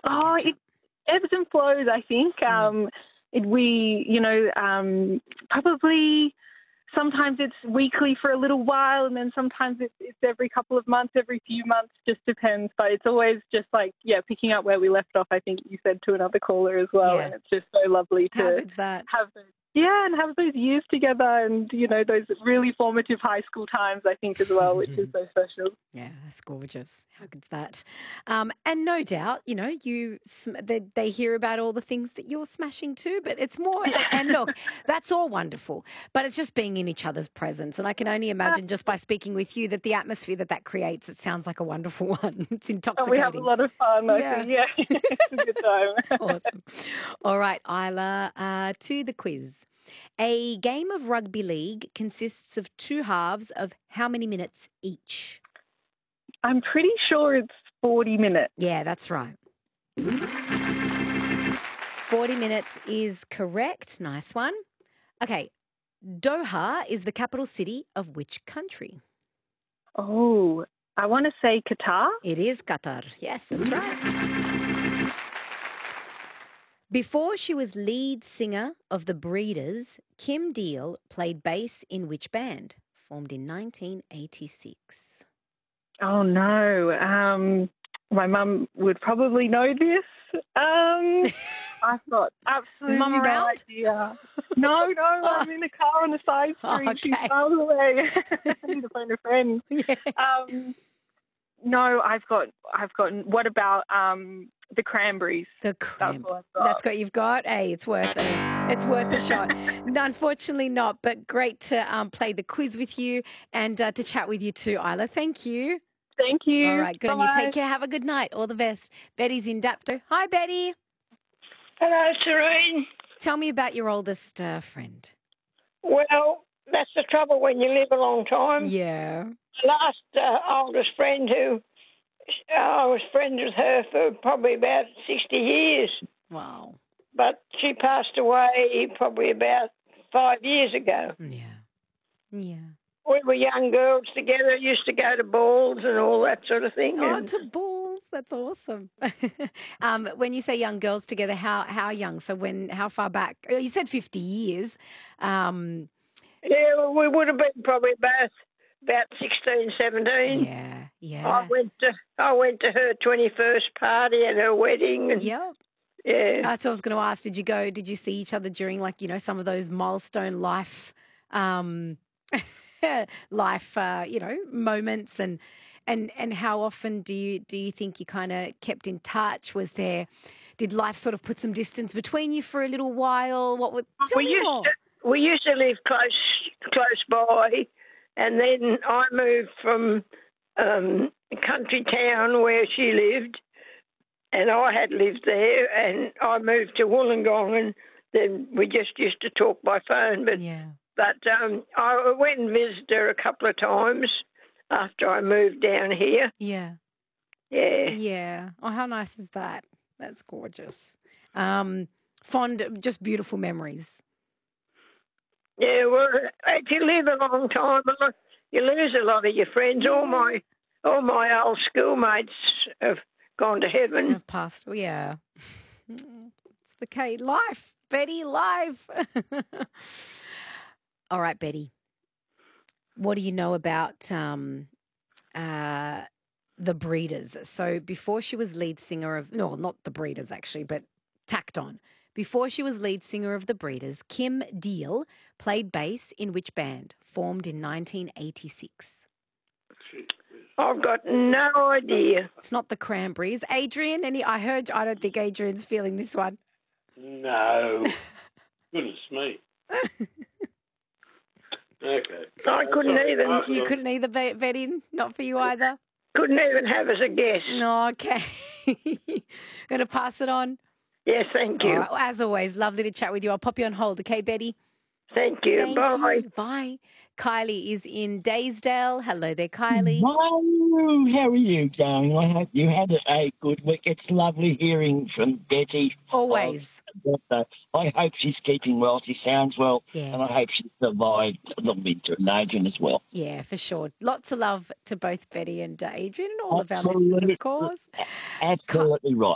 Oh, it ebbs and flows, I think. Probably sometimes it's weekly for a little while, and then sometimes it's every couple of months, every few months, just depends. But it's always just picking up where we left off, I think you said to another caller as well. Yeah. And it's just so lovely to How good's that? have those. Yeah, and have those years together and, those really formative high school times, I think, as well, which is so special. Yeah, that's gorgeous. How good's that? And no doubt, they hear about all the things that you're smashing too, but it's more, and look, that's all wonderful, but it's just being in each other's presence. And I can only imagine just by speaking with you that the atmosphere that creates, it sounds like a wonderful one. It's intoxicating. We have a lot of fun, I think. Yeah, it's a good time. Awesome. All right, Isla, to the quiz. A game of rugby league consists of two halves of how many minutes each? I'm pretty sure it's 40 minutes. Yeah, that's right. 40 minutes is correct. Nice one. Okay. Doha is the capital city of which country? Oh, I want to say Qatar. It is Qatar. Yes, that's right. Before she was lead singer of the Breeders, Kim Deal played bass in which band? Formed in 1986. Oh, no. My mum would probably know this. I've got absolutely Is Mum no around? idea. No, I'm in the car on the side street. Okay. She's miles away. I need to phone a friend. Yeah. No, I've got. What about the Cranberries? The Cranberries. That's what you've got. Hey, it's worth it. It's worth a shot. No, unfortunately not, but great to play the quiz with you and to chat with you too, Isla. Thank you. Thank you. All right, good Bye. on you. Take care. Have a good night. All the best. Betty's in Dapto. Hi, Betty. Hello, Serene. Tell me about your oldest friend. Well, that's the trouble when you live a long time. Yeah. The last oldest friend who I was friends with her for probably about 60 years. Wow. But she passed away probably about 5 years ago. Yeah. Yeah. We were young girls together, used to go to balls and all that sort of thing. Oh, to balls. That's awesome. When you say young girls together, how young? So how far back? You said 50 years. Yeah, well, we would have been probably about 16, 17. Yeah, yeah. I went to her 21st party at her wedding. And, yeah. That's what I was going to ask. Did you see each other during some of those milestone life moments and how often do you think you kind of kept in touch? Did life sort of put some distance between you for a little while? We used to live close by, and then I moved from a country town where she lived, and I had lived there, and I moved to Wollongong, and then we just used to talk by phone. But I went and visited her a couple of times after I moved down here. Yeah. Yeah. Yeah. Oh, how nice is that? That's gorgeous. Fond, just beautiful memories. Yeah, well, if you live a long time, you lose a lot of your friends. Yeah. All my old schoolmates have gone to heaven. Have passed. Yeah. It's the K. Life, Betty, life. All right, Betty. What do you know about the Breeders? So before she was lead singer of, no, not the Breeders actually, but tacked on. Before she was lead singer of the Breeders, Kim Deal played bass in which band? Formed in 1986. I've got no idea. It's not the Cranberries. Adrian, I don't think Adrian's feeling this one. No. Goodness me. Okay. I couldn't even. You couldn't either, Betty? Not for you either? Couldn't even have as a guess. No, okay. Going to pass it on? Yes, thank you. All right, well, as always, lovely to chat with you. I'll pop you on hold, okay, Betty? Thank you. Bye. Bye. Kylie is in Daysdale. Hello there, Kylie. Hello. How are you going? I hope you had a good week. It's lovely hearing from Betty. Always. I hope she's keeping well. She sounds well. Yeah. And I hope she survived the winter and Adrian as well. Yeah, for sure. Lots of love to both Betty and Adrian and all of our listeners, of course. Absolutely right.